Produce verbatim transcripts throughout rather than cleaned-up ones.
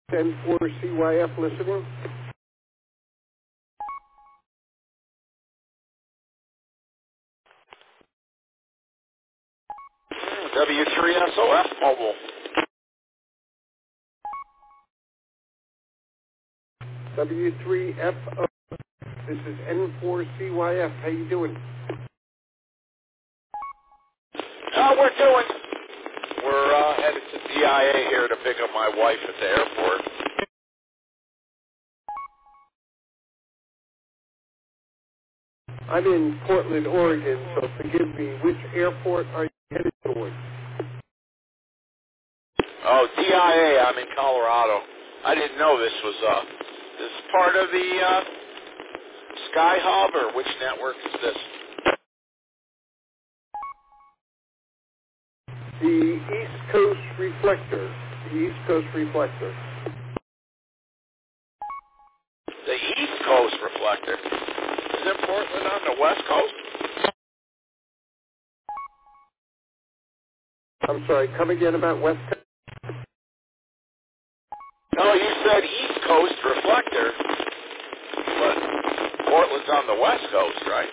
N four C Y F listening. W three S O F mobile. W three F O. This is N four C Y F. How you doing? How we're doing? We're uh, headed to D I A here to pick up my wife at the airport. I'm in Portland, Oregon, so forgive me. Which airport are you headed towards? Oh, D I A. I'm in Colorado. I didn't know this was uh, this is part of the uh, Sky Hub, or which network is this? The East Coast Reflector. The East Coast Reflector. The East Coast Reflector. Isn't Portland on the West Coast? I'm sorry, come again about West Coast? No, you said East Coast Reflector, but Portland's on the West Coast, right?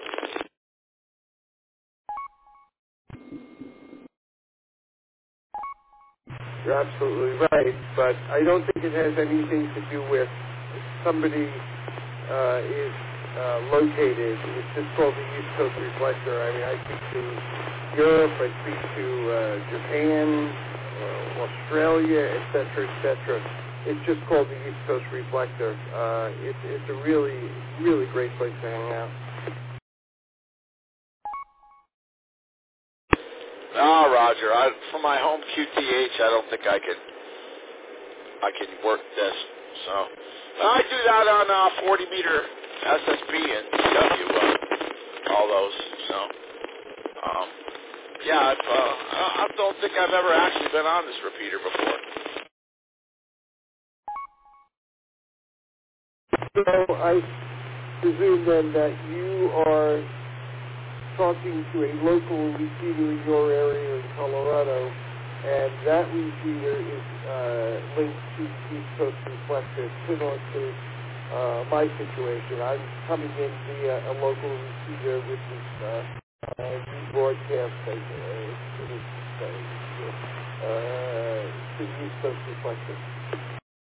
You're absolutely right, but I don't think it has anything to do with somebody uh, is uh, located. It's just called the East Coast Reflector. I mean, I speak to Europe, I speak to uh, Japan, uh, Australia, et cetera, et cetera. It's just called the East Coast Reflector. Uh, it's, it's a really, really great place to hang out. No, Roger. I, for my home Q T H, I don't think I can. I can work this. So I do that on uh, forty meter S S B and D W. Uh, all those. So um, yeah, I've, uh, I I don't think I've ever actually been on this repeater before. So I presume then that you are talking to a local repeater in your area in Colorado, and that repeater is uh, linked to the East Coast Reflector, similar to uh, my situation. I'm coming in via a local repeater, which is uh, uh, rebroadcast uh, to, the, uh, to the East Coast Reflector.